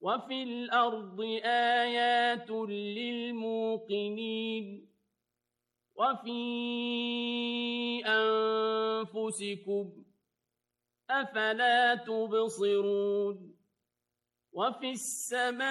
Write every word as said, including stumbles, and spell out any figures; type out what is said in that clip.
وفي الأرض آيات للموقنين وفي أنفسكم أفلا تبصرون وفي السماء